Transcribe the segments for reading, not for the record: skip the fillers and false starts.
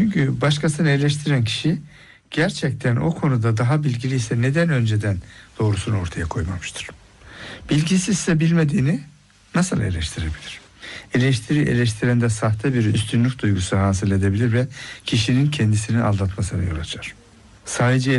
Çünkü başkasını eleştiren kişi gerçekten o konuda daha bilgiliyse neden önceden doğrusunu ortaya koymamıştır? Bilgisizse bilmediğini nasıl eleştirebilir? Eleştirende sahte bir üstünlük duygusu hasıl edebilir ve kişinin kendisini aldatmasına yol açar. Sadece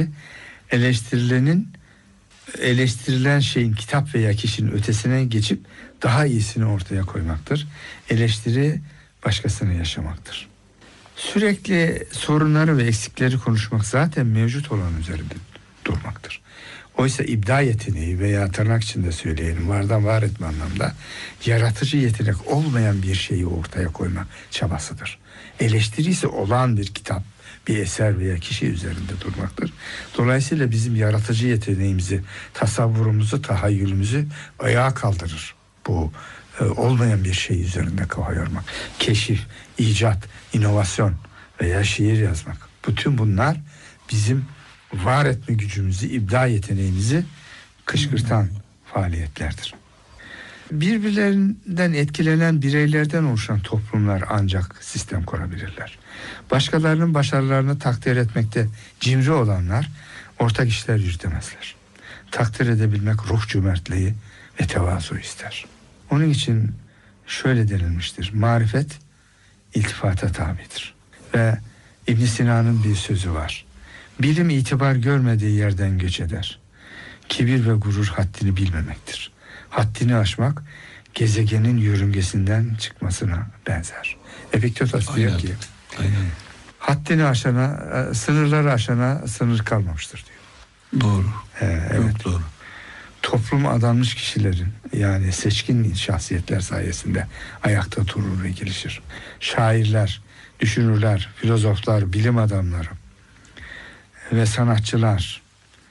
eleştirilen şeyin kitap veya kişinin ötesine geçip daha iyisini ortaya koymaktır. Eleştiri başkasını yaşamaktır. Sürekli sorunları ve eksikleri konuşmak zaten mevcut olan üzerinde durmaktır. Oysa ibda yeteneği veya tırnak içinde söyleyelim vardan var etme anlamda yaratıcı yetenek olmayan bir şeyi ortaya koyma çabasıdır. Eleştiri ise olan bir kitap, bir eser veya kişi üzerinde durmaktır. Dolayısıyla bizim yaratıcı yeteneğimizi, tasavvurumuzu, tahayyülümüzü ayağa kaldırır. Bu olmayan bir şey üzerinde kafa yormak. Keşif, icat, inovasyon veya şiir yazmak. Bütün bunlar bizim var etme gücümüzü, ibda yeteneğimizi kışkırtan faaliyetlerdir. Birbirlerinden etkilenen bireylerden oluşan toplumlar ancak sistem kurabilirler. Başkalarının başarılarını takdir etmekte cimri olanlar ortak işler yürütemezler. Takdir edebilmek ruh cömertliği ve tevazu ister. Onun için şöyle denilmiştir: marifet iltifata tabidir. Ve İbn Sina'nın bir sözü var: bilim itibar görmediği yerden göç eder. Kibir ve gurur haddini bilmemektir. Haddini aşmak gezegenin yörüngesinden çıkmasına benzer. Epiktetos diyor ki haddini aşana, sınırları aşana sınır kalmamıştır diyor. Doğru. Evet. Çok doğru. Toplum adanmış kişilerin, yani seçkin şahsiyetler sayesinde ayakta durur ve gelişir. Şairler, düşünürler, filozoflar, bilim adamları ve sanatçılar,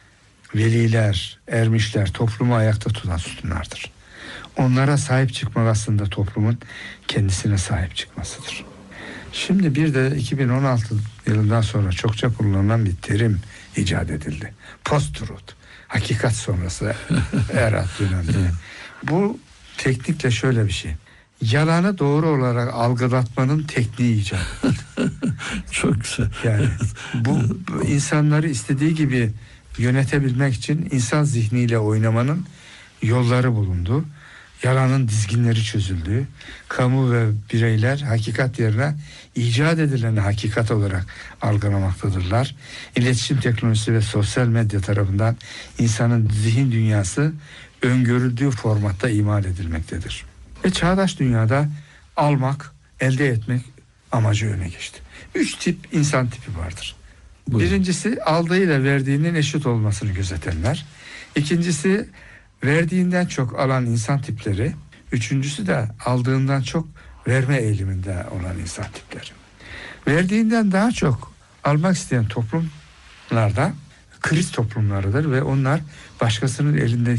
veliler, ermişler toplumu ayakta tutan sütunlardır. Onlara sahip çıkmak aslında toplumun kendisine sahip çıkmasıdır. Şimdi bir de 2016 yılından sonra çokça kullanılan bir terim icat edildi: post-truth, hakikat sonrası erat döneminde. Bu teknikle şöyle bir şey: yalanı doğru olarak algılatmanın tekniği icat edildi. Çok güzel. Yani bu insanları istediği gibi yönetebilmek için insan zihniyle oynamanın yolları bulundu. Yalanın dizginleri çözüldü. Kamu ve bireyler hakikat yerine icat edileni hakikat olarak algılamaktadırlar. İletişim teknolojisi ve sosyal medya tarafından insanın zihin dünyası öngörüldüğü formatta imal edilmektedir. Ve çağdaş dünyada almak, elde etmek amacı öne geçti. 3 tip insan tipi vardır. Buyurun. Birincisi aldığıyla verdiğinin eşit olmasını gözetenler. İkincisi verdiğinden çok alan insan tipleri. Üçüncüsü de aldığından çok verme eğiliminde olan insan tipleri. Verdiğinden daha çok almak isteyen toplumlarda kriz toplumlarıdır ve onlar başkasının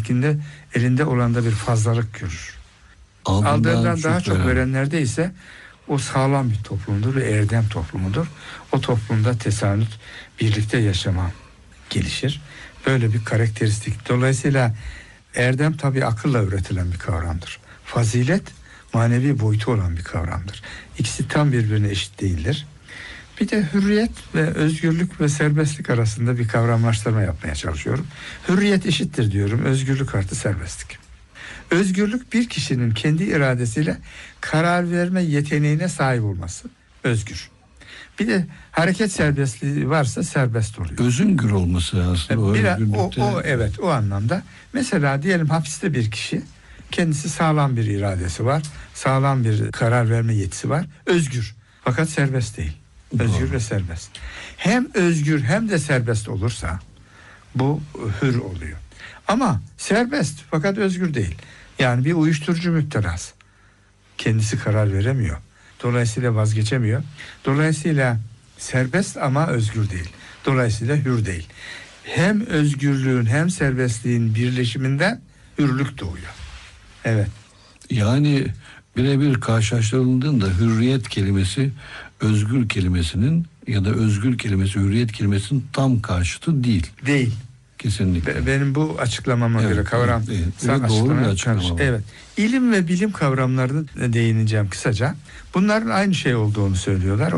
elinde olanda bir fazlalık görür. Aldığından daha çok verenlerde ise o sağlam bir toplumdur ve erdem toplumudur. O toplumda tesanüt, birlikte yaşama gelişir. Böyle bir karakteristik. Dolayısıyla erdem tabii akılla üretilen bir kavramdır. Fazilet manevi boyutu olan bir kavramdır. İkisi tam birbirine eşit değildir. Bir de hürriyet ve özgürlük ve serbestlik arasında bir kavramlaştırma yapmaya çalışıyorum. Hürriyet eşittir diyorum, özgürlük artı serbestlik. Özgürlük bir kişinin kendi iradesiyle karar verme yeteneğine sahip olması, özgür. Bir de hareket serbestliği varsa serbest oluyor. Özgür olması aslında. Evet, o anlamda. Mesela diyelim hapiste bir kişi, kendisi sağlam bir iradesi var, sağlam bir karar verme yetisi var, özgür. Fakat serbest değil. Özgür Doğru. ve serbest. Hem özgür hem de serbest olursa bu hür oluyor. Ama serbest fakat özgür değil. Yani bir uyuşturucu müptelası. Kendisi karar veremiyor. Dolayısıyla vazgeçemiyor. Dolayısıyla serbest ama özgür değil. Dolayısıyla hür değil. Hem özgürlüğün hem serbestliğin birleşiminden hürlük doğuyor. Evet. Yani birebir karşılaştırıldığında hürriyet kelimesi özgür kelimesinin ya da özgür kelimesi hürriyet kelimesinin tam karşıtı değil. Değil. Kesinlikle. Benim bu açıklamama göre kavram. Doğru bir açıklama. Evet. İlim ve bilim kavramlarını değineceğim kısaca. Bunların aynı şey olduğunu söylüyorlar.